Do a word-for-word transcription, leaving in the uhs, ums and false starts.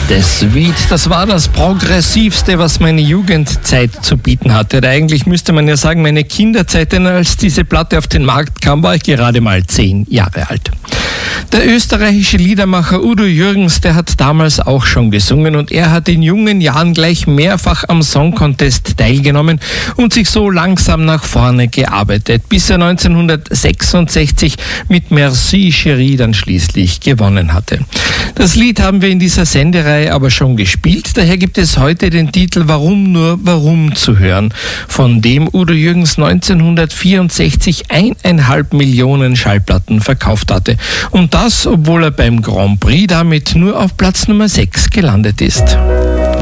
The Sweet, das war das Progressivste, was meine Jugendzeit zu bieten hatte. Oder eigentlich müsste man ja sagen, meine Kinderzeit, denn als diese Platte auf den Markt kam, war ich gerade mal zehn Jahre alt. Der österreichische Liedermacher Udo Jürgens, der hat damals auch schon gesungen und er hat in jungen Jahren gleich mehrfach am Song Contest teilgenommen und sich so langsam nach vorne gearbeitet, bis er neunzehnhundertsechsundsechzig mit Merci Chérie dann schließlich gewonnen hatte. Das Lied haben wir in dieser Sendereihe aber schon gespielt, daher gibt es heute den Titel Warum nur Warum zu hören, von dem Udo Jürgens neunzehnhundertvierundsechzig eineinhalb Millionen Schallplatten verkauft hatte. Und das, obwohl er beim Grand Prix damit nur auf Platz Nummer sechs gelandet ist.